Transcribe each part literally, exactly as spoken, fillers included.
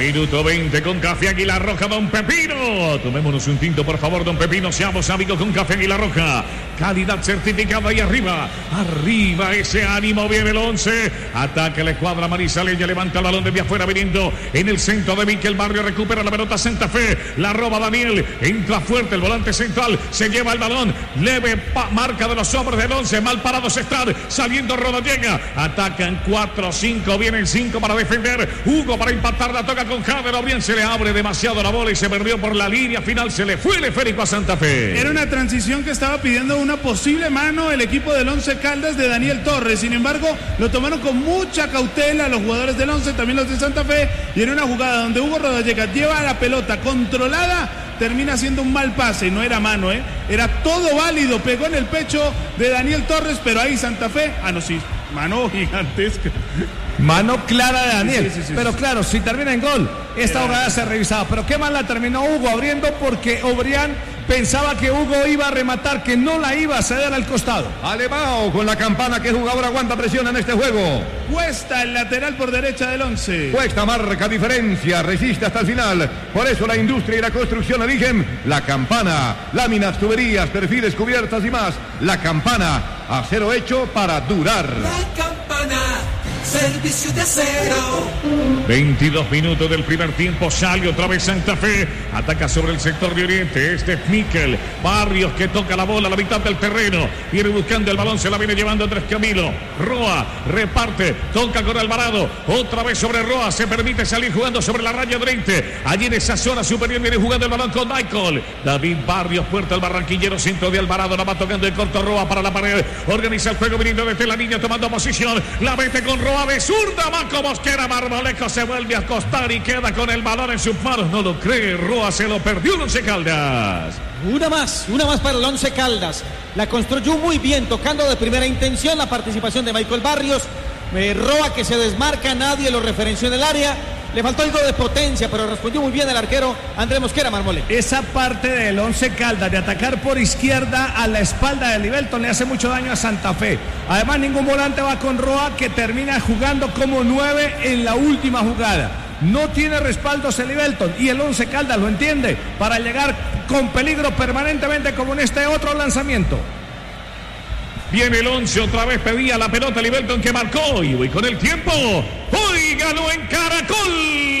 Minuto veinte con Café Águila Roja, Don Pepino. Tomémonos un tinto, por favor, Don Pepino. Seamos amigos con Café Águila Roja. Calidad certificada ahí arriba. Arriba ese ánimo, viene el once. Ataca la escuadra manizaleña, levanta el balón desde afuera, viniendo en el centro de Miquel Barrio. Recupera la pelota Santa Fe. La roba Daniel. Entra fuerte el volante central. Se lleva el balón. Leve pa- marca de los hombres del once. Mal parados están. Saliendo Rodallega. Atacan cuatro cinco. Viene el cinco para defender. Hugo para impactar. La toca con Jader. Obrien se le abre demasiado la bola y se perdió por la línea final. Se le fue el esférico a Santa Fe. Era una transición que estaba pidiendo una posible mano el equipo del Once Caldas de Daniel Torres. Sin embargo, lo tomaron con mucha cautela los jugadores del Once, también los de Santa Fe. Y en una jugada donde Hugo Rodallega lleva la pelota controlada, termina haciendo un mal pase. No era mano, ¿eh? Era todo válido. Pegó en el pecho de Daniel Torres, pero ahí Santa Fe. Ah, no, sí. Mano gigantesca. Mano clara de Daniel, sí, sí, sí, pero sí. claro, si termina en gol, esta Era... jugada se revisaba. Pero qué mal la terminó Hugo abriendo, porque Obrián pensaba que Hugo iba a rematar, que no la iba a ceder al costado. Alevao con la campana, que jugador aguanta presión en este juego. Cuesta el lateral por derecha del Once. Cuesta, marca diferencia, resiste hasta el final. Por eso la industria y la construcción eligen la campana. Láminas, tuberías, perfiles, cubiertas y más. La campana, acero hecho para durar. La campana, servicio de acero. veintidós minutos del primer tiempo. Sale otra vez Santa Fe. Ataca sobre el sector de Oriente. Este es Miquel Barrios, que toca la bola a la mitad del terreno. Viene buscando el balón. Se la viene llevando Andrés Camilo. Roa reparte. Toca con Alvarado. Otra vez sobre Roa. Se permite salir jugando sobre la raya de veinte. Allí en esa zona superior viene jugando el balón con Michael. David Barrios, puerta al barranquillero. Centro de Alvarado. La va tocando el corto Roa para la pared. Organiza el juego viniendo desde la línea, tomando posición. La mete con Roa de zurda. Marco Mosquera. Marmolejo se vuelve a acostar y queda con el balón en sus manos. No lo cree. Roa se lo perdió el Once Caldas. Una más, una más para el Once Caldas. La construyó muy bien, tocando de primera intención la participación de Michael Barrios. Eh, Roa, que se desmarca, nadie lo referenció en el área. Le faltó algo de potencia, pero respondió muy bien el arquero Andrés Mosquera Marmole. Esa parte del Once Caldas de atacar por izquierda a la espalda de Livelton le hace mucho daño a Santa Fe. Además, ningún volante va con Roa, que termina jugando como nueve en la última jugada. No tiene respaldos el Livelton, y el Once Caldas lo entiende, para llegar con peligro permanentemente, como en este otro lanzamiento. Viene el once, otra vez pedía la pelota Livelton, que marcó. Y voy con el tiempo. Hoy ganó en Caracol.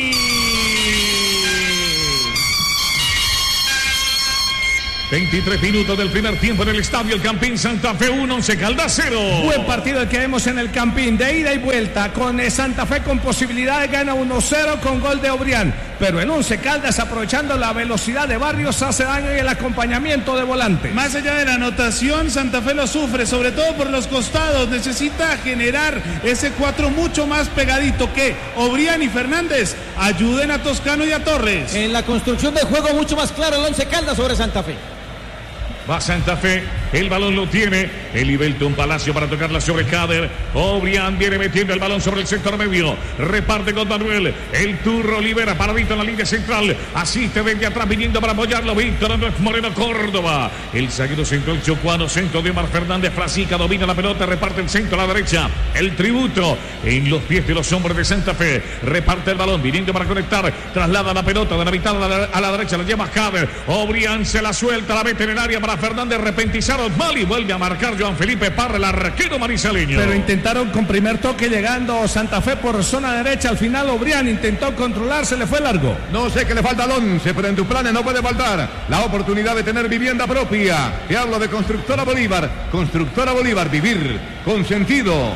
veintitrés minutos del primer tiempo en el estadio El Campín. Santa Fe uno, Once Caldas cero. Buen partido el que vemos en el Campín, de ida y vuelta, con Santa Fe con posibilidad de ganar uno cero con gol de Obrián. Pero el Once Caldas, aprovechando la velocidad de Barrios, hace daño y el acompañamiento de volante. Más allá de la anotación, Santa Fe lo sufre, sobre todo por los costados. Necesita generar ese cuatro mucho más pegadito, que Obrián y Fernández ayuden a Toscano y a Torres. En la construcción del juego mucho más claro el Once Caldas sobre Santa Fe. Va Santa Fe, el balón lo tiene el Livelton Palacio para tocarla sobre Jader. Obrián viene metiendo el balón sobre el sector medio, reparte con Manuel, el Turro libera paradito en la línea central, asiste desde atrás viniendo para apoyarlo Víctor Andrés Moreno Córdoba, el zaguero central chocuano, centro de Omar Fernández. Frasica domina la pelota, reparte el centro a la derecha, el tributo en los pies de los hombres de Santa Fe, reparte el balón viniendo para conectar, traslada la pelota de la mitad a la, a la derecha, la lleva Jader. Obrián se la suelta, la mete en el área para Fernández, repentizaron mal y vuelve a marcar Joan Felipe Parra, el arquero manizaleño. Pero intentaron con primer toque llegando Santa Fe por zona derecha. Al final Obrián intentó controlar, se le fue largo. No sé qué le falta al once, pero en tu plan no puede faltar la oportunidad de tener vivienda propia. Te hablo de Constructora Bolívar. Constructora Bolívar, vivir con sentido.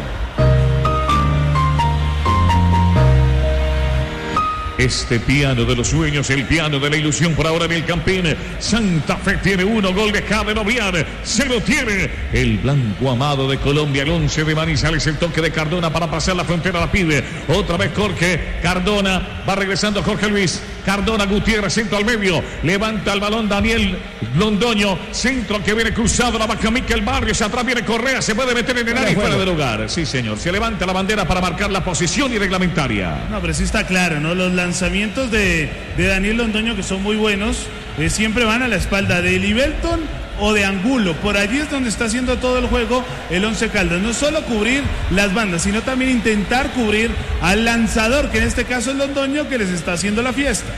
Este piano de los sueños, el piano de la ilusión por ahora en el Campín. Santa Fe tiene uno, gol de Jader Obrián. Se lo tiene el blanco amado de Colombia, el once de Manizales. El toque de Cardona para pasar la frontera, la pide. Otra vez Jorge Cardona, va regresando Jorge Luis. Cardona, Gutiérrez, centro al medio. Levanta el balón Daniel Londoño. Centro que viene cruzado, la vaca Miquel Barrios. Atrás viene Correa, se puede meter en el área y fuera de lugar. Sí, señor. Se levanta la bandera para marcar la posición y reglamentaria. No, pero sí está claro, ¿no? Los lanzamientos de, de Daniel Londoño, que son muy buenos, eh, siempre van a la espalda de Livelton o de Angulo. Por allí es donde está haciendo todo el juego el Once Caldas. No solo cubrir las bandas, sino también intentar cubrir al lanzador, que en este caso es Londoño, que les está haciendo la fiesta.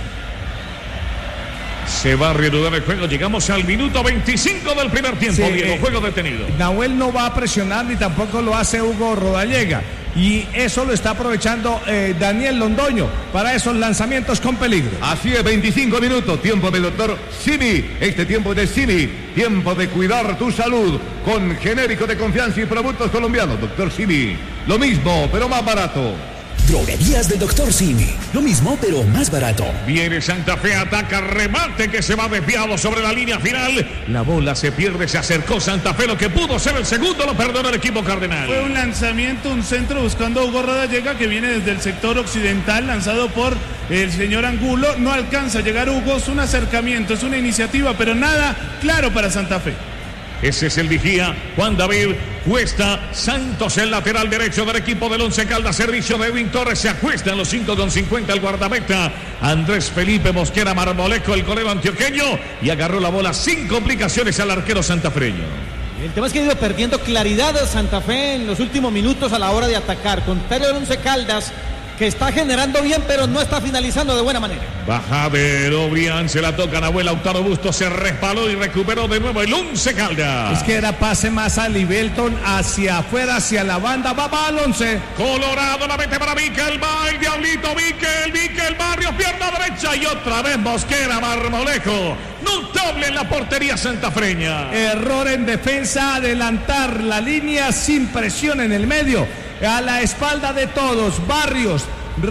Se va a reanudar el juego. Llegamos al minuto veinticinco del primer tiempo. Sí, Diego, eh, juego detenido. Nahuel no va a presionar ni tampoco lo hace Hugo Rodallega. Y eso lo está aprovechando eh, Daniel Londoño para esos lanzamientos con peligro. Así es, veinticinco minutos, tiempo del doctor Simi. Este tiempo de Simi, tiempo de cuidar tu salud con genérico de confianza y productos colombianos. Doctor Simi, lo mismo, pero más barato. Droguerías del doctor Simi. Lo mismo, pero más barato. Viene Santa Fe, ataca, remate que se va desviado sobre la línea final. La bola se pierde, se acercó Santa Fe. Lo que pudo ser el segundo lo perdonó el equipo cardenal. Fue un lanzamiento, un centro buscando a Hugo Rodallega, que viene desde el sector occidental, lanzado por el señor Angulo. No alcanza a llegar Hugo, es un acercamiento, es una iniciativa, pero nada claro para Santa Fe. Ese es el vigía, Juan David Cuesta Santos, el lateral derecho del equipo del Once Caldas. Servicio de Edwin Torres, se acuesta en los cinco con cincuenta el guardameta Andrés Felipe Mosquera Marmolejo, el golero antioqueño, y agarró la bola sin complicaciones al arquero santafreño. El tema es que ha ido perdiendo claridad a Santa Fe en los últimos minutos a la hora de atacar. Contrario al Once Caldas, que está generando bien, pero no está finalizando de buena manera. Bajadero, Brian, se la toca Nahuel Lautaro Busto, se respaló y recuperó de nuevo el Once Caldas. Es que era pase más a Libelton hacia afuera, hacia la banda, va para el once. Colorado la mete para Miquel, va el diablito, Miquel, Miquel Barrios, pierna derecha y otra vez Mosquera Marmolejo. Notable en la portería santafreña. Error en defensa, adelantar la línea sin presión en el medio. A la espalda de todos, Barrios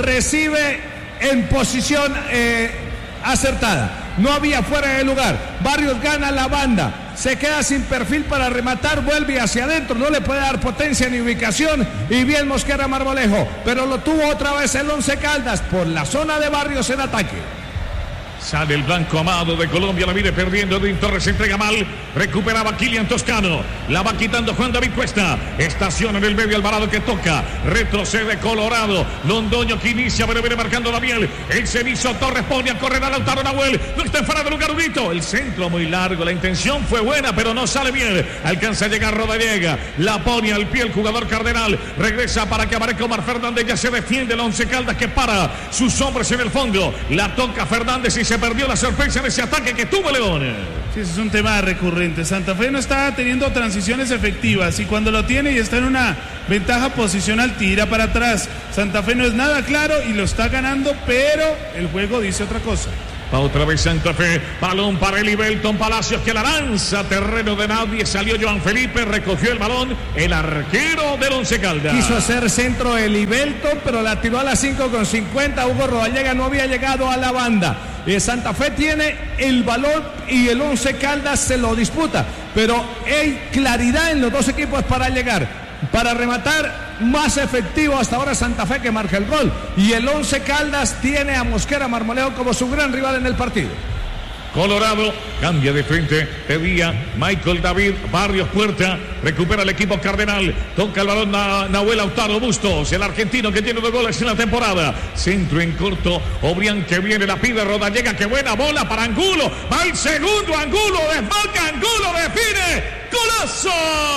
recibe en posición eh, acertada. No había fuera de lugar. Barrios gana la banda. Se queda sin perfil para rematar. Vuelve hacia adentro. No le puede dar potencia ni ubicación. Y bien Mosquera Marmolejo. Pero lo tuvo otra vez el Once Caldas por la zona de Barrios en ataque. Sale el blanco amado de Colombia, la viene perdiendo. Edwin Torres se entrega mal, recuperaba Kilian Toscano, la va quitando Juan David Cuesta, estaciona en el medio Alvarado que toca, retrocede Colorado, Londoño que inicia, pero viene marcando Daniel, el Cenizo Torres pone a correr a Lautaro Nahuel, no está en fuera de lugar Udito, el centro muy largo, la intención fue buena, pero no sale bien, alcanza a llegar Rodallega, la pone al pie el jugador cardenal, regresa para que aparezca Omar Fernández, ya se defiende el Once Caldas que para sus hombres en el fondo, la toca Fernández y se perdió la sorpresa en ese ataque que tuvo León. Sí, ese es un tema recurrente. Santa Fe no está teniendo transiciones efectivas y cuando lo tiene y está en una ventaja posicional tira para atrás. Santa Fe no es nada claro y lo está ganando, pero el juego dice otra cosa. Va otra vez Santa Fe, balón para Eli Belton Palacios que la lanza, terreno de nadie, salió Joan Felipe, recogió el balón, el arquero del Once Caldas. Quiso hacer centro Eli Belton, pero la tiró a las cinco con cincuenta, Hugo Rodallega no había llegado a la banda. Eh, Santa Fe tiene el balón y el Once Caldas se lo disputa, pero hay claridad en los dos equipos para llegar. Para rematar, más efectivo hasta ahora Santa Fe que marca el gol. Y el Once Caldas tiene a Mosquera Marmolejo como su gran rival en el partido. Colorado cambia de frente, pedía Michael David Barrios Puerta, recupera el equipo cardenal, toca el balón a Nahuel Lautaro Bustos, el argentino que tiene dos goles en la temporada, centro en corto, Obrián que viene, la pide Rodallega, que buena bola para Angulo, va el segundo Angulo, desmarca Angulo, define, ¡golazo!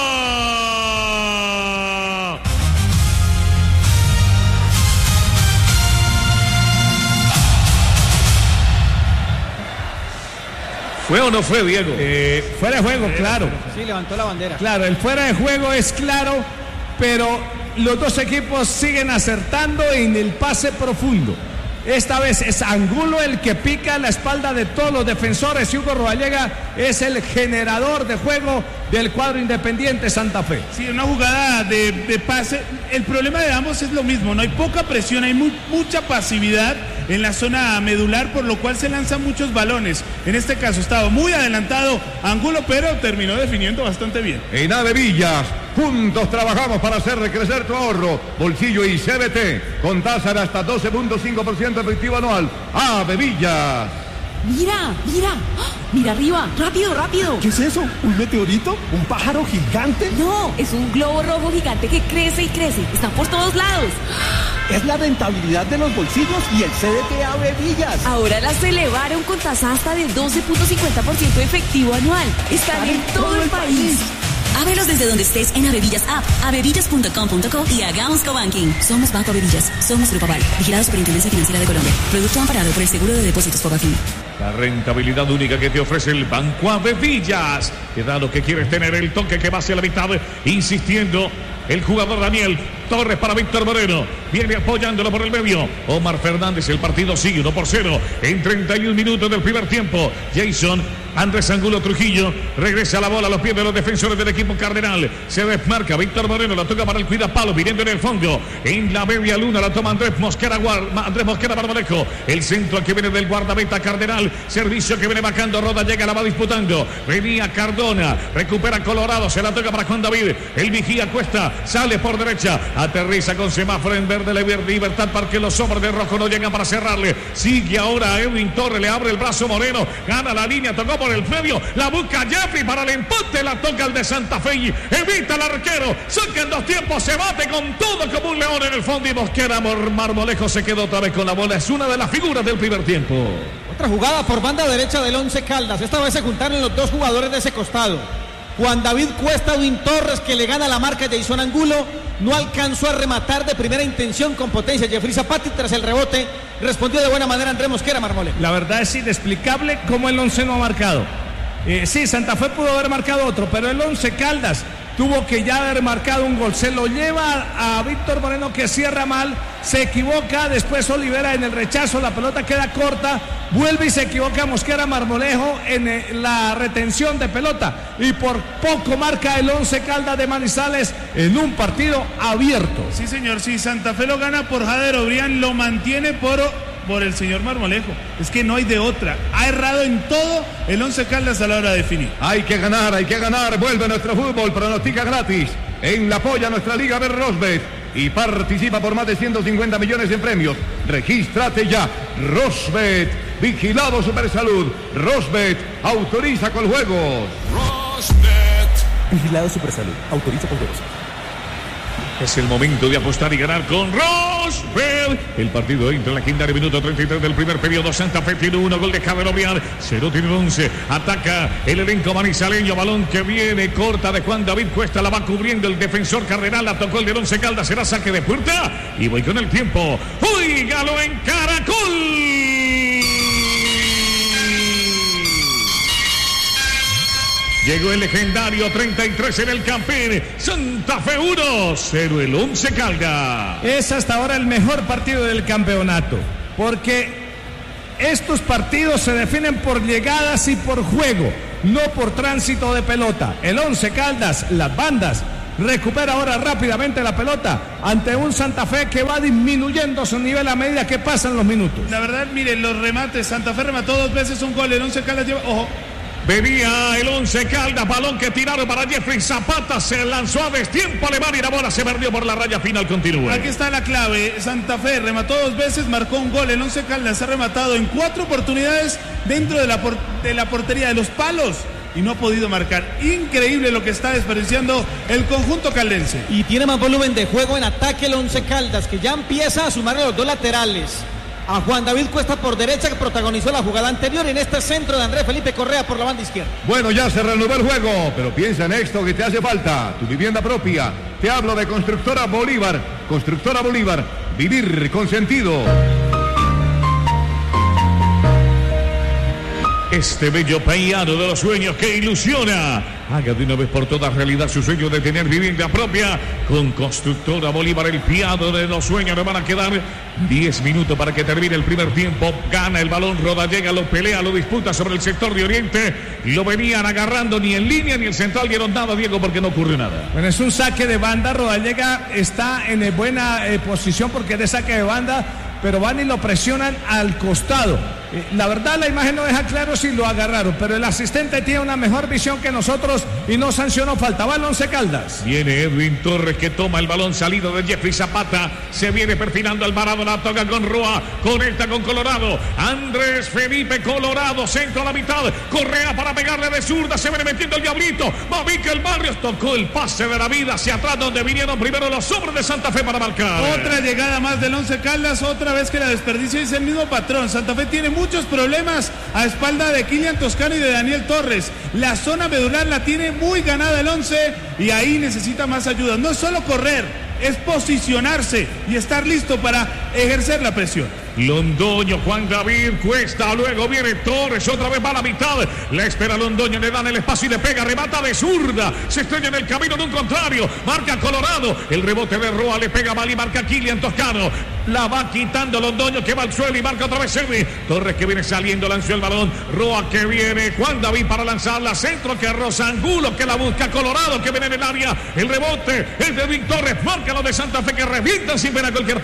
¿Fue o no fue, Diego? Eh, fuera de juego, claro. Sí, levantó la bandera. Claro, el fuera de juego es claro, pero los dos equipos siguen acertando en el pase profundo. Esta vez es Angulo el que pica la espalda de todos los defensores y Hugo Rodallega es el generador de juego del cuadro Independiente Santa Fe. Sí, una jugada de, de pase. El problema de ambos es lo mismo, no hay poca presión, hay muy, mucha pasividad en la zona medular, por lo cual se lanzan muchos balones. En este caso estaba muy adelantado Angulo, pero terminó definiendo bastante bien. En Ave Villas, juntos trabajamos para hacer crecer tu ahorro, bolsillo y C B T, con tasa de hasta doce punto cinco por ciento efectivo anual. Ave Villas. Mira, mira, mira arriba, rápido, rápido. ¿Qué es eso? ¿Un meteorito? ¿Un pájaro gigante? No, es un globo rojo gigante que crece y crece, está por todos lados. Es la rentabilidad de los bolsillos y el C D T A Bevillas. Ahora las elevaron con tasa hasta de doce punto cincuenta por ciento efectivo anual. Están en todo el país. Ábrelos desde donde estés en Avevillas App, avevillas punto com punto co y hagamos cobanking. Somos Banco Avevillas, somos Grupo Aval, vigilado Superintendencia Financiera de Colombia. Producto amparado por el Seguro de Depósitos Fogafín. La rentabilidad única que te ofrece el Banco Avevillas. Te da lo que quieres tener, el toque que va hacia la mitad, insistiendo. El jugador Daniel Torres para Víctor Moreno. Viene apoyándolo por el medio. Omar Fernández, el partido sigue uno por cero. En treinta y un minutos del primer tiempo. Jason Andrés Angulo Trujillo regresa la bola a los pies de los defensores del equipo cardenal. Se desmarca Víctor Moreno, la toca para el cuidapalo, viniendo en el fondo. En la media luna la toma Andrés Mosquera, Andrés Mosquera Marmolejo. El centro que viene del guardameta cardenal. Servicio que viene bajando. Roda llega, la va disputando. Venía Cardona, recupera Colorado, se la toca para Juan David. El vigía Cuesta, sale por derecha. Aterriza con semáforo en verde, libertad para que los hombres de rojo no llegan para cerrarle. Sigue ahora Edwin Torres, le abre el brazo Moreno. Gana la línea, tocó por el medio, la busca Jeffrey para el empate, la toca el de Santa Fe y evita el arquero, saca en dos tiempos, se bate con todo como un león en el fondo y Mosquera Marmolejo se quedó otra vez con la bola, es una de las figuras del primer tiempo. Otra jugada por banda derecha del Once Caldas, esta vez se juntaron los dos jugadores de ese costado. Juan David Cuesta, Edwin Torres, que le gana la marca de Jason Angulo, no alcanzó a rematar de primera intención con potencia Jeffrey Zapata y tras el rebote respondió de buena manera Andrés Mosquera Marmolejo. La verdad es inexplicable cómo el Once no ha marcado. Eh, sí, Santa Fe pudo haber marcado otro, pero el Once Caldas tuvo que ya haber marcado un gol. Se lo lleva a Víctor Moreno, que cierra mal, se equivoca, después Olivera en el rechazo, la pelota queda corta, vuelve y se equivoca Mosquera Marmolejo en la retención de pelota y por poco marca el Once Caldas de Manizales en un partido abierto. Sí, señor, sí, Santa Fe lo gana por Jader Obrián, lo mantiene por... por el señor Marmolejo, es que no hay de otra, ha errado en todo el Once Caldas a la hora de definir. Hay que ganar, hay que ganar, vuelve nuestro fútbol, pronostica gratis, en la polla nuestra liga de Rosbet y participa por más de ciento cincuenta millones en premios, regístrate ya, Rosbet, vigilado Supersalud, Rosbet, autoriza con juegos. Rosbet, vigilado Supersalud, autoriza con juegos. Es el momento de apostar y ganar con Rosbet. El partido entra en la quinta de minuto treinta y tres del primer periodo. Santa Fe tiene uno, gol de Javier Obrián. Cero tiene once. Ataca el elenco manizaleño. Balón que viene corta de Juan David Cuesta. La va cubriendo el defensor cardenal. La tocó el del Once Caldas. Será saque de puerta. Y voy con el tiempo. ¡Óigalo en Caracol! Llegó el legendario treinta y tres en el Campín. Santa Fe uno, cero el Once Caldas. Es hasta ahora el mejor partido del campeonato, porque estos partidos se definen por llegadas y por juego, no por tránsito de pelota. El Once Caldas, las bandas, recupera ahora rápidamente la pelota ante un Santa Fe que va disminuyendo su nivel a medida que pasan los minutos. La verdad, miren, los remates, Santa Fe remató dos veces un gol, el Once Caldas lleva, ojo. Venía el Once Caldas, balón que tiraron para Jeffrey Zapata, se lanzó a destiempo alemán y la bola se perdió por la raya final, continúa. Aquí está la clave, Santa Fe remató dos veces, marcó un gol, el Once Caldas ha rematado en cuatro oportunidades dentro de la, por, de la portería de los palos y no ha podido marcar. Increíble lo que está desperdiciando el conjunto caldense. Y tiene más volumen de juego en ataque el Once Caldas, que ya empieza a sumar a los dos laterales. A Juan David Cuesta por derecha, que protagonizó la jugada anterior, en este centro de Andrés Felipe Correa por la banda izquierda. Bueno, ya se reanudó el juego, pero piensa en esto que te hace falta, tu vivienda propia. Te hablo de Constructora Bolívar. Constructora Bolívar, vivir con sentido. Este bello paisano de los sueños que ilusiona. Haga de una vez por todas realidad su sueño de tener vivienda propia. Con Constructora Bolívar, el piano de los sueños. Nos van a quedar diez minutos para que termine el primer tiempo. Gana el balón, Rodallega lo pelea, lo disputa sobre el sector de Oriente. Lo venían agarrando ni en línea ni el central dieron nada, Diego, porque no ocurrió nada. Bueno, es un saque de banda. Rodallega está en buena eh, posición porque es de saque de banda, pero van y lo presionan al costado. Eh, la verdad la imagen no deja claro si lo agarraron, pero el asistente tiene una mejor visión que nosotros y no sancionó falta. Va el Once Caldas. Viene Edwin Torres que toma el balón salido de Jeffrey Zapata. Se viene perfilando Alvarado, la toca con Roa. Conecta con Colorado. Andrés Felipe Colorado, centro a la mitad. Correa para pegarle de zurda. Se viene metiendo el diablito. Va Mikel Barrios. Tocó el pase de la vida hacia atrás donde vinieron primero los hombres de Santa Fe para marcar. Otra llegada más del Once Caldas. Otra vez que la desperdicia es el mismo patrón. Santa Fe tiene muchos problemas a espalda de Kylian Toscano y de Daniel Torres. La zona medular la tiene muy ganada el Once y ahí necesita más ayuda. No es solo correr, es posicionarse y estar listo para ejercer la presión. Londoño, Juan David Cuesta, luego viene Torres, otra vez va a la mitad, la espera Londoño, le dan el espacio y le pega, remata de zurda, se estrella en el camino de un contrario, marca Colorado, el rebote de Roa, le pega mal y marca Kylian Toscano, la va quitando Londoño que va al suelo y marca otra vez Servi, Torres que viene saliendo, lanzó el balón, Roa que viene, Juan David para lanzarla, centro que roza Angulo que la busca, Colorado que viene en el área, el rebote, el de Edwin Torres, marca lo de Santa Fe que revientan sin pena a cualquier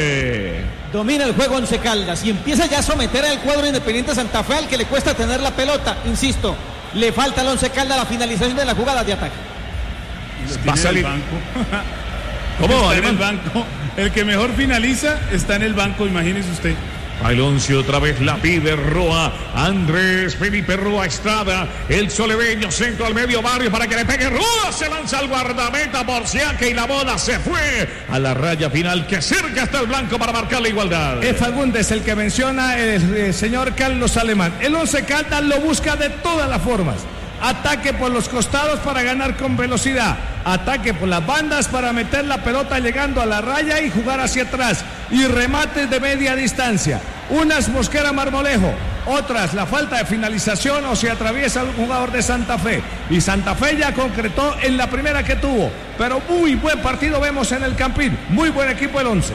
parte. Domina el juego Once Caldas y empieza ya a someter al cuadro Independiente Santa Fe al que le cuesta tener la pelota. Insisto, le falta al Once Caldas la finalización de la jugada de ataque. Va a salir. ¿Cómo? Está en el banco. El que mejor finaliza está en el banco, imagínese usted. Al once otra vez la pide Roa, Andrés Felipe Roa Estrada, el solebeño, centro al medio barrio para que le pegue Roa, se lanza al guardameta por Siaque y la bola se fue a la raya final que cerca está el blanco para marcar la igualdad. Es Fagundes el que menciona el, el señor Carlos Alemán. El Once Caldas lo busca de todas las formas. Ataque por los costados para ganar con velocidad. Ataque por las bandas para meter la pelota llegando a la raya y jugar hacia atrás. Y remates de media distancia. Unas Mosquera Marmolejo. Otras la falta de finalización o se atraviesa un jugador de Santa Fe. Y Santa Fe ya concretó en la primera que tuvo. Pero muy buen partido vemos en el Campín. Muy buen equipo el Once.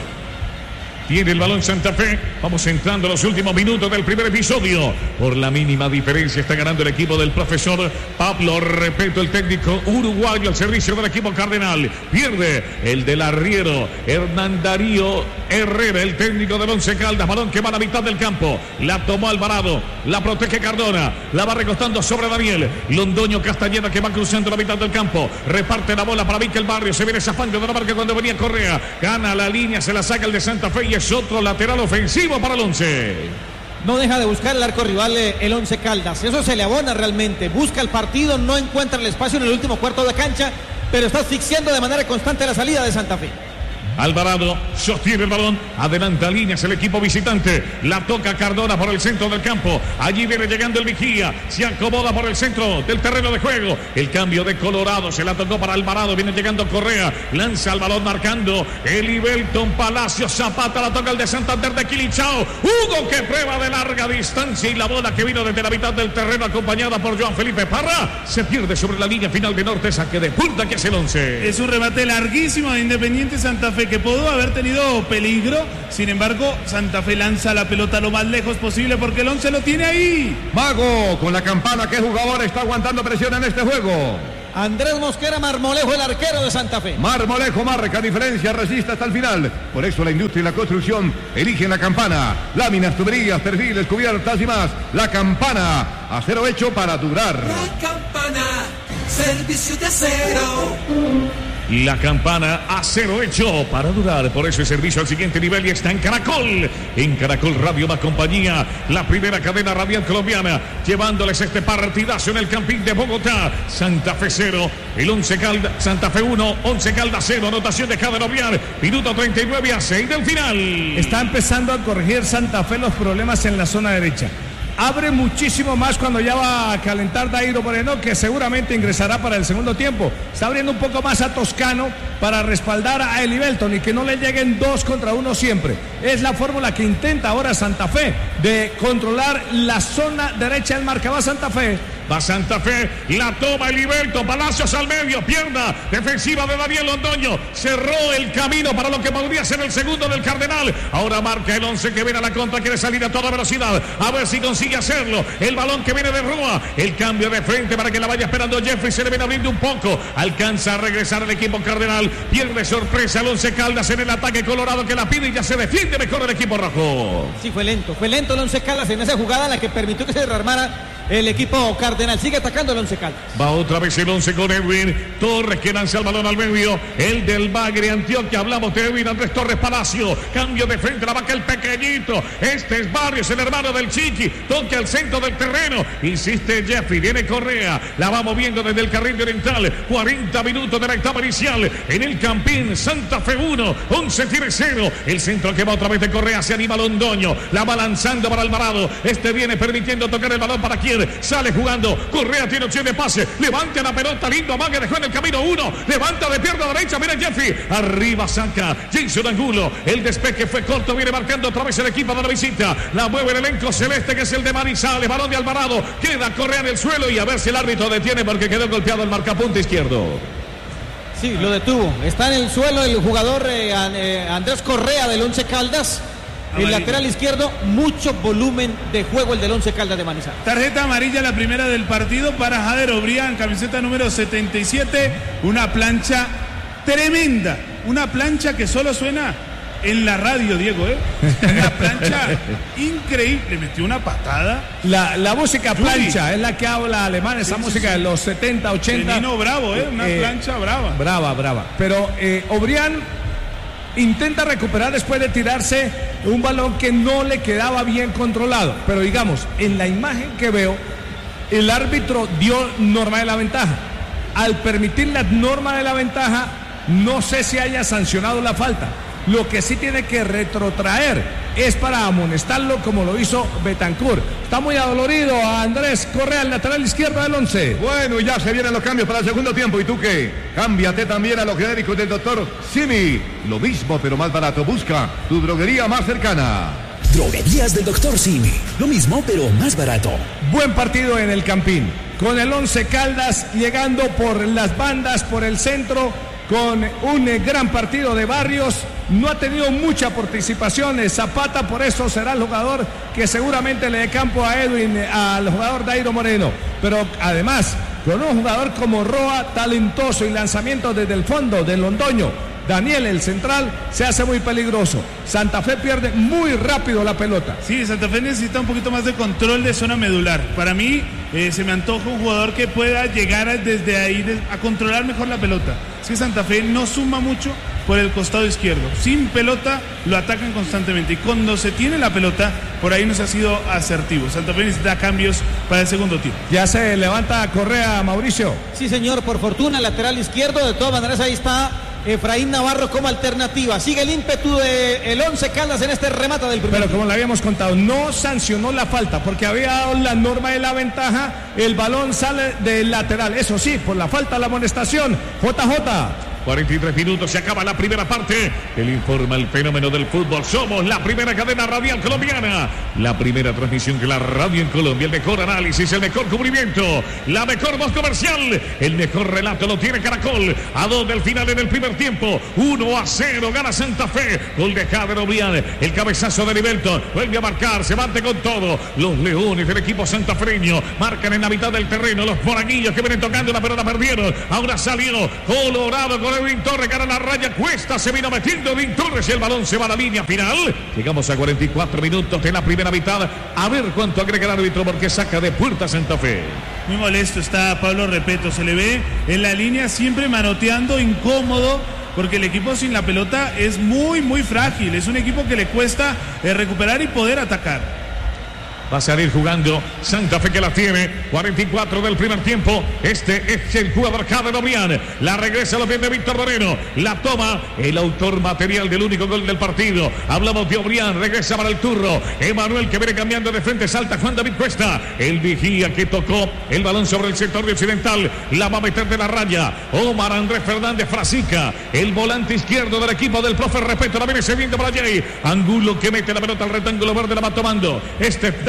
Tiene el balón Santa Fe. Vamos entrando en los últimos minutos del primer episodio. Por la mínima diferencia está ganando el equipo del profesor Pablo Repeto, el técnico uruguayo al servicio del equipo cardenal. Pierde el del arriero Hernán Darío Herrera, el técnico del Once Caldas. Balón que va a la mitad del campo. La tomó Alvarado. La protege Cardona. La va recostando sobre Daniel. Londoño Castañeda que va cruzando la mitad del campo. Reparte la bola para Mikel Barrio. Se viene zafando de la marca cuando venía Correa. Gana la línea, se la saca el de Santa Fe y es otro lateral ofensivo para el Once. No deja de buscar el arco rival el Once Caldas. Eso se le abona realmente. Busca el partido, no encuentra el espacio en el último cuarto de cancha, pero está asfixiando de manera constante la salida de Santa Fe. Alvarado sostiene el balón, adelanta líneas el equipo visitante, la toca Cardona por el centro del campo, allí viene llegando el vigía, se acomoda por el centro del terreno de juego, el cambio de Colorado, se la tocó para Alvarado, viene llegando Correa, lanza el balón marcando Elibelton Palacio, Zapata, la toca el de Santander de Quilichao, Hugo que prueba de larga distancia y la bola que vino desde la mitad del terreno acompañada por Joan Felipe Parra, se pierde sobre la línea final de norte, saque de punta que es el Once. Es un remate larguísimo de Independiente Santa Fe que pudo haber tenido peligro, sin embargo Santa Fe lanza la pelota lo más lejos posible porque el Once lo tiene ahí. Mago con la campana, ¿qué jugador está aguantando presión en este juego? Andrés Mosquera Marmolejo, el arquero de Santa Fe. Marmolejo marca diferencia, resiste hasta el final. Por eso la industria y la construcción eligen la campana. Láminas, tuberías, perfiles, cubiertas y más. La campana, acero hecho para durar. La campana, servicio de acero. La campana, acero hecho para durar. Por eso el servicio al siguiente nivel y está en Caracol. En Caracol Radio más compañía, la primera cadena radial colombiana, llevándoles este partidazo en el Campín de Bogotá. Santa Fe cero, el Once Caldas, Santa Fe uno, Once Caldas cero. Anotación de Jader Oviar, minuto treinta y nueve a seis del final. Está empezando a corregir Santa Fe los problemas en la zona derecha. Abre muchísimo más cuando ya va a calentar Dairo Moreno, que seguramente ingresará para el segundo tiempo. Está abriendo un poco más a Toscano para respaldar a Elibelton y que no le lleguen dos contra uno siempre. Es la fórmula que intenta ahora Santa Fe de controlar la zona derecha del marcador Santa Fe. Va Santa Fe, la toma el Liberto, Palacios al medio, pierna defensiva de Daniel Londoño. Cerró el camino para lo que podría ser el segundo del Cardenal. Ahora marca el once que viene a la contra, quiere salir a toda velocidad. A ver si consigue hacerlo. El balón que viene de Roa. El cambio de frente para que la vaya esperando Jeffrey. Se le viene abriendo un poco. Alcanza a regresar el equipo Cardenal. Pierde sorpresa el Once Caldas en el ataque colorado que la pide y ya se defiende mejor el equipo rojo. Sí, fue lento. Fue lento el Once Caldas en esa jugada en la que permitió que se rearmara el equipo Cardenal. Sigue atacando el Once Caldas. Va otra vez el once con Edwin Torres que lanza el balón al medio. El del Bagre Antioquia. Hablamos de Edwin Andrés Torres Palacio. Cambio de frente. La vaca el pequeñito. Este es Barrios, el hermano del Chiqui. Toque al centro del terreno. Insiste Jeffrey. Viene Correa. La va moviendo desde el carril oriental. cuarenta minutos de la etapa inicial. En el Campín. Santa Fe uno. once tiene cero. El centro que va otra vez de Correa. Se anima Londoño. La va lanzando para Alvarado. Este viene permitiendo tocar el balón para quien sale jugando. Correa tiene opción de pase. Levanta la pelota. Lindo amague. Dejó en el camino uno. Levanta de pierna derecha. Mira Jeffrey. Arriba saca Jason Angulo. El despeje fue corto. Viene marcando otra vez el equipo de la visita. La mueve el elenco celeste que es el de Manizales. Balón de Alvarado. Queda Correa en el suelo y a ver si el árbitro detiene porque quedó golpeado el marcapunta izquierdo. Sí, lo detuvo. Está en el suelo el jugador eh, eh, Andrés Correa del Once Caldas. El lateral izquierdo, mucho volumen de juego el del Once Caldas de Manizales. Tarjeta amarilla, la primera del partido para Jader Obrián, camiseta número setenta y siete. Una plancha tremenda, una plancha que solo suena en la radio, Diego, ¿eh? Una plancha increíble. Le metió una patada. La, la música plancha es la que habla alemán, esa sí, música sí, sí. de los setenta, ochenta. Nino Bravo, ¿eh? Una eh, plancha brava. Brava, brava. Pero eh, Obrián intenta recuperar después de tirarse un balón que no le quedaba bien controlado. Pero digamos, en la imagen que veo, el árbitro dio norma de la ventaja. Al permitir la norma de la ventaja, no sé si haya sancionado la falta. Lo que sí tiene que retrotraer es para amonestarlo como lo hizo Betancur. Está muy adolorido a Andrés Correa, el lateral izquierdo del once. Bueno, y ya se vienen los cambios para el segundo tiempo. ¿Y tú qué? Cámbiate también a los genéricos del doctor Simi. Lo mismo pero más barato. Busca tu droguería más cercana. Droguerías del doctor Simi. Lo mismo pero más barato. Buen partido en el Campín. Con el Once Caldas llegando por las bandas, por el centro, con un eh, gran partido de Barrios. No ha tenido mucha participación Zapata, por eso será el jugador que seguramente le dé campo a Edwin, al jugador Dairo Moreno. Pero además, con un jugador como Roa, talentoso y lanzamiento desde el fondo de Londoño, Daniel, el central, se hace muy peligroso. Santa Fe pierde muy rápido la pelota. Sí, Santa Fe necesita un poquito más de control de zona medular. Para mí, eh, se me antoja un jugador que pueda llegar a, desde ahí de, a controlar mejor la pelota. Es que Santa Fe no suma mucho por el costado izquierdo. Sin pelota lo atacan constantemente y cuando se tiene la pelota, por ahí no se ha sido asertivo. Santa Fe necesita cambios para el segundo tiempo. Ya se levanta Correa, Mauricio. Sí, señor, por fortuna, lateral izquierdo. De todas maneras, ahí está Efraín Navarro como alternativa. Sigue el ímpetu de el Once Caldas en este remate del primer. Pero como le habíamos contado, no sancionó la falta porque había dado la norma de la ventaja. El balón sale del lateral. Eso sí, por la falta, la amonestación. J J. cuarenta y tres minutos, se acaba la primera parte. El informa el fenómeno del fútbol. Somos la primera cadena radial colombiana. La primera transmisión que la radio en Colombia. El mejor análisis, el mejor cubrimiento, la mejor voz comercial, el mejor relato lo tiene Caracol. A dos del final en el primer tiempo. uno a cero gana Santa Fe. Gol de Jader Obrián. El cabezazo de Liberton. Vuelve a marcar, se mate con todo. Los leones del equipo santafreño marcan en la mitad del terreno. Los moraguillos que vienen tocando la pelota perdieron. Ahora salió Colorado con Edwin Torres, cara a la raya, Cuesta se vino metiendo Edwin Torres y el balón se va a la línea final. Llegamos a cuarenta y cuatro minutos de la primera mitad. A ver cuánto agrega el árbitro porque saca de puerta Santa Fe. Muy molesto está Pablo Repeto, se le ve en la línea siempre manoteando, incómodo, porque el equipo sin la pelota es muy, muy frágil. Es un equipo que le cuesta eh, recuperar y poder atacar. Va a salir jugando Santa Fe que la tiene. cuarenta y cuatro del primer tiempo. Este es el jugador Jader Obrián. La regresa a los pies de Víctor Moreno. La toma el autor material del único gol del partido. Hablamos de Obrián. Regresa para el turro. Emanuel que viene cambiando de frente. Salta Juan David Cuesta. El vigía que tocó el balón sobre el sector de occidental. La va a meter de la raya. Omar Andrés Fernández Frasica. El volante izquierdo del equipo del profe Repeto. La viene cediendo para Jay. Angulo que mete la pelota al rectángulo verde. La va tomando. Este da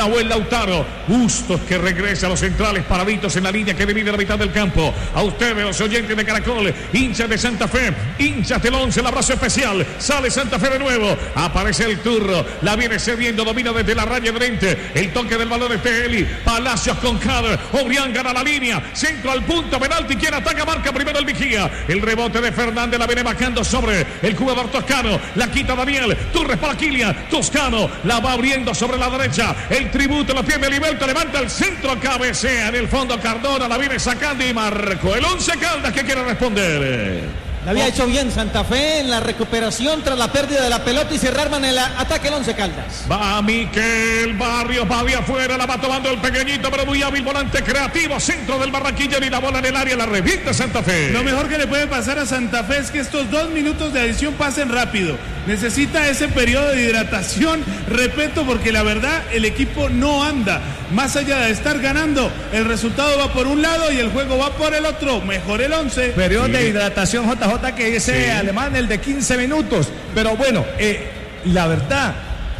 Nahuel Lautaro. Bustos que regresa a los centrales paraditos en la línea que divide la mitad del campo. A ustedes, los oyentes de Caracol, hinchas de Santa Fe, hinchas del once, el abrazo especial. Sale Santa Fe de nuevo. Aparece el turro. La viene cediendo, domina desde la raya de frente. El toque del balón es de Eli. Palacios con Cader. Obrián gana la línea. Centro al punto, penalti. Quien ataca, marca primero el vigía. El rebote de Fernández la viene bajando sobre el jugador toscano. La quita Daniel. Torres para Kilian. Toscano la va abriendo sobre la derecha. El tributo lo tiene Liberto. Levanta el centro, cabecea en el fondo Cardona. La viene sacando y marcó el Once Caldas que quiere responder. La había hecho bien Santa Fe en la recuperación tras la pérdida de la pelota y se rearman el ataque el Once Caldas. Va Miquel Barrios, va de afuera, la va tomando el pequeñito, pero muy hábil, volante creativo, centro del Barranquilla y la bola en el área, la revienta Santa Fe. Lo mejor que le puede pasar a Santa Fe es que estos dos minutos de adición pasen rápido. Necesita ese periodo de hidratación, repito, porque la verdad el equipo no anda. Más allá de estar ganando, el resultado va por un lado y el juego va por el otro. Mejor el once. Periodo sí. de hidratación, J J, que ese sí. alemán, el de quince minutos. Pero bueno, eh, la verdad,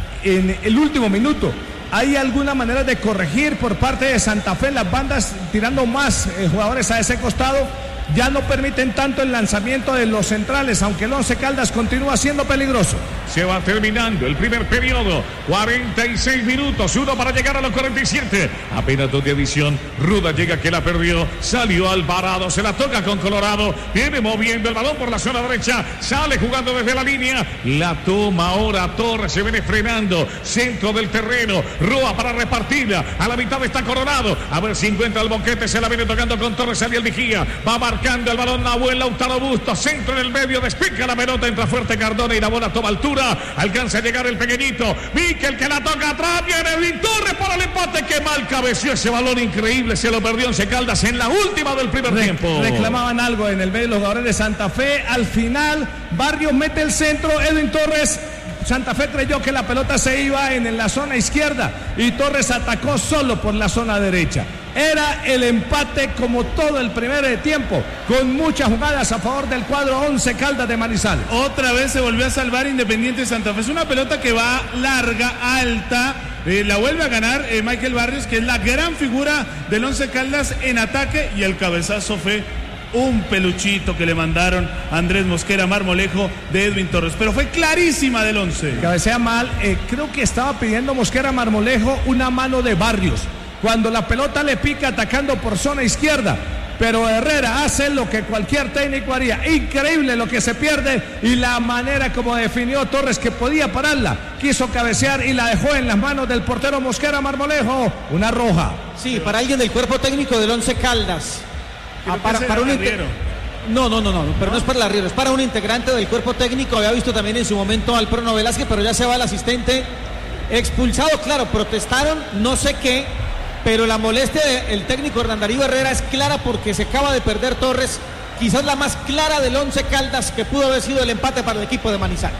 en el último minuto, ¿hay alguna manera de corregir por parte de Santa Fe las bandas tirando más eh, jugadores a ese costado? Ya no permiten tanto el lanzamiento de los centrales, aunque el Once Caldas continúa siendo peligroso. Se va terminando el primer periodo, cuarenta y seis minutos, uno para llegar a los cuarenta y siete. Apenas dos de adición, Ruda llega que la perdió, salió Alvarado, se la toca con Colorado, viene moviendo el balón por la zona derecha, sale jugando desde la línea, la toma ahora Torres, se viene frenando, centro del terreno, Roa para repartirla, a la mitad está Coronado, a ver si encuentra el boquete, se la viene tocando con Torres, sale el vigía, va a marcar el balón Nahuel Lautaro Bustos, centro en el medio, despeja la pelota, entra fuerte Cardona y la bola toma altura, alcanza a llegar el pequeñito, Miquel que la toca atrás, viene Edwin Torres para el empate, que mal cabeció ese balón increíble, se lo perdió Once Caldas en la última del primer Re tiempo. Reclamaban algo en el medio los jugadores de Santa Fe, al final Barrios mete el centro, Edwin Torres, Santa Fe creyó que la pelota se iba en, en la zona izquierda y Torres atacó solo por la zona derecha. Era el empate como todo el primer tiempo, con muchas jugadas a favor del cuadro Once Caldas de Manizales. Otra vez se volvió a salvar Independiente Santa Fe. Es una pelota que va larga, alta. Eh, la vuelve a ganar eh, Michael Barrios, que es la gran figura del Once Caldas en ataque, y el cabezazo fue un peluchito que le mandaron a Andrés Mosquera Marmolejo de Edwin Torres, pero fue clarísima del once. Cabecea mal, eh, creo que estaba pidiendo Mosquera Marmolejo una mano de Barrios, cuando la pelota le pica atacando por zona izquierda, pero Herrera hace lo que cualquier técnico haría. Increíble lo que se pierde y la manera como definió Torres, que podía pararla, quiso cabecear y la dejó en las manos del portero Mosquera Marmolejo, una roja. Sí, para alguien del cuerpo técnico del Once Caldas. Ah, para, para un inter... No, no, no, no, pero no es para el arriero, es para un integrante del cuerpo técnico. Había visto también en su momento al Prono Velázquez, pero ya se va el asistente expulsado. Claro, protestaron, no sé qué, pero la molestia del técnico Hernán Darío Herrera es clara porque se acaba de perder Torres, quizás la más clara del Once Caldas, que pudo haber sido el empate para el equipo de Manizales.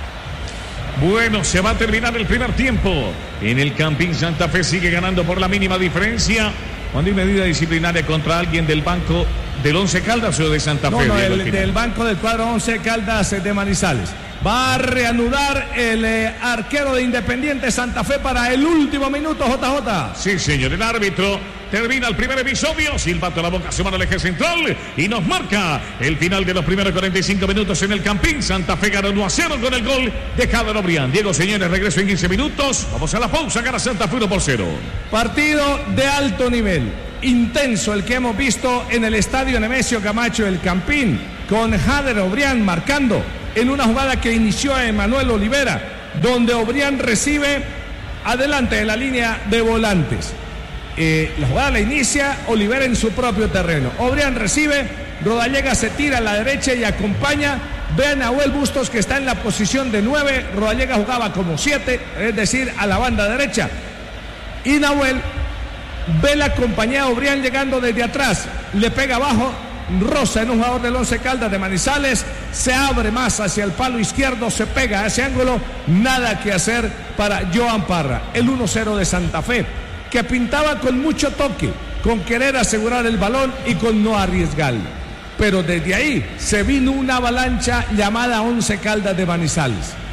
Bueno, se va a terminar el primer tiempo. En el Campín Santa Fe sigue ganando por la mínima diferencia. Cuando hay medida disciplinaria contra alguien del banco del Once Caldas o de Santa Fe. No, no, el, del banco del cuadro Once Caldas de Manizales. Va a reanudar el eh, arquero de Independiente Santa Fe para el último minuto, J J. Sí, señor, el árbitro termina el primer episodio, silbato a la boca, se manda al eje central y nos marca el final de los primeros cuarenta y cinco minutos en el Campín. Santa Fe gana uno a cero con el gol de Jader Obrián. Diego, señores, regreso en quince minutos. Vamos a la pausa, gana Santa Fe uno por cero. Partido de alto nivel, intenso el que hemos visto en el estadio Nemesio Camacho del Campín, con Jader Obrián marcando en una jugada que inició Emanuel Olivera, donde Obrián recibe adelante de la línea de volantes. Eh, la jugada la inicia Olivera en su propio terreno. Obrián recibe, Rodallega se tira a la derecha y acompaña. Vean a Nahuel Bustos, que está en la posición de nueve. Rodallega jugaba como siete, es decir, a la banda derecha. Y Nahuel ve la compañía de Obrián llegando desde atrás, le pega abajo, roza en un jugador del Once Caldas de Manizales, se abre más hacia el palo izquierdo, se pega a ese ángulo, nada que hacer para Joan Parra. El uno cero de Santa Fe, que pintaba con mucho toque, con querer asegurar el balón y con no arriesgarlo. Pero desde ahí se vino una avalancha llamada Once Caldas de Manizales.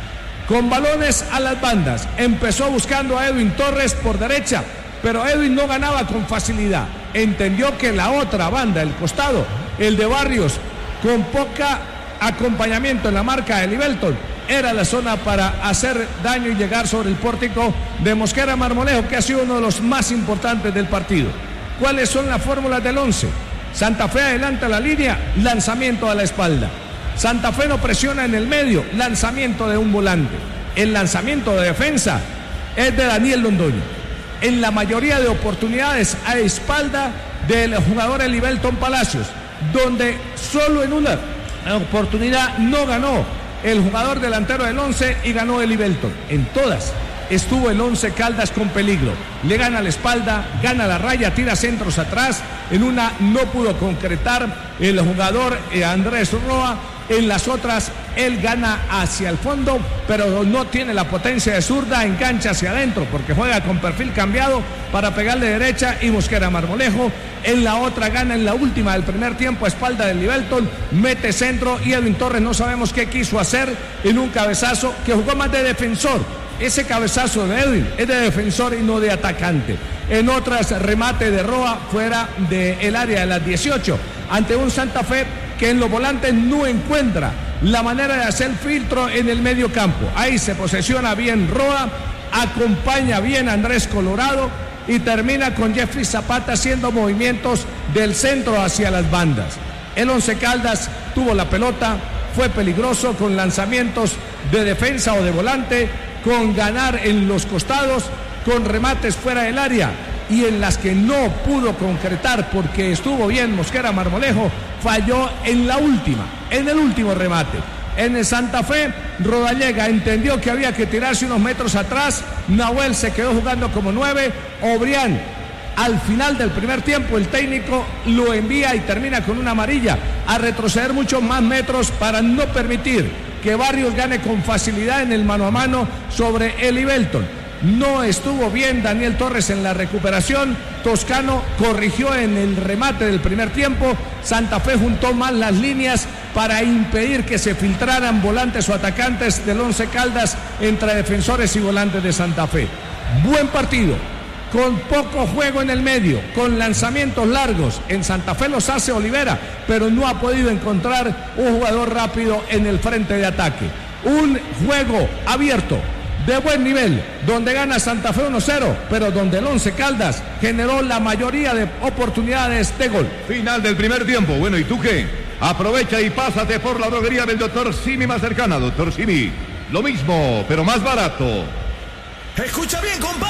con balones a las bandas. Empezó buscando a Edwin Torres por derecha, pero Edwin no ganaba con facilidad. Entendió que la otra banda, el costado, el de Barrios, con poca acompañamiento en la marca de Libelton, era la zona para hacer daño y llegar sobre el pórtico de Mosquera Marmolejo, que ha sido uno de los más importantes del partido. ¿Cuáles son las fórmulas del once? Santa Fe adelanta la línea, lanzamiento a la espalda. Santa Fe no presiona en el medio, lanzamiento de un volante. El lanzamiento de defensa es de Daniel Londoño. En la mayoría de oportunidades a espalda del jugador Libelton Palacios, donde solo en una oportunidad no ganó el jugador delantero del once y ganó el Libelton. En todas estuvo el Once Caldas con peligro. Le gana la espalda, gana la raya, tira centros atrás. En una no pudo concretar el jugador eh, Andrés Roa. En las otras él gana hacia el fondo, pero no tiene la potencia de zurda, engancha hacia adentro porque juega con perfil cambiado para pegarle derecha y Mosquera Marmolejo. En la otra gana en la última del primer tiempo a espalda del Libelton, mete centro y Edwin Torres no sabemos qué quiso hacer en un cabezazo que jugó más de defensor. Ese cabezazo de Edwin es de defensor y no de atacante. En otras, remate de Roa fuera del área de las dieciocho ante un Santa Fe que en los volantes no encuentra la manera de hacer filtro en el medio campo. Ahí se posesiona bien Roa, acompaña bien a Andrés Colorado y termina con Jeffrey Zapata haciendo movimientos del centro hacia las bandas. El Once Caldas tuvo la pelota, fue peligroso con lanzamientos de defensa o de volante, con ganar en los costados, con remates fuera del área, y en las que no pudo concretar porque estuvo bien Mosquera Marmolejo, falló en la última, en el último remate. En el Santa Fe, Rodallega entendió que había que tirarse unos metros atrás, Nahuel se quedó jugando como nueve, Obrián al final del primer tiempo el técnico lo envía y termina con una amarilla a retroceder muchos más metros para no permitir que Barrios gane con facilidad en el mano a mano sobre el Libelton. No estuvo bien Daniel Torres en la recuperación, Toscano corrigió en el remate del primer tiempo, Santa Fe juntó más las líneas para impedir que se filtraran volantes o atacantes del Once Caldas entre defensores y volantes de Santa Fe. Buen partido, con poco juego en el medio, con lanzamientos largos. En Santa Fe los hace Olivera, pero no ha podido encontrar un jugador rápido en el frente de ataque. Un juego abierto, de buen nivel, donde gana Santa Fe uno cero, pero donde el Once Caldas generó la mayoría de oportunidades de gol. Final del primer tiempo. Bueno, ¿y tú qué? Aprovecha y pásate por la droguería del doctor Simi más cercana. Doctor Simi, lo mismo, pero más barato. Escucha bien, compadre.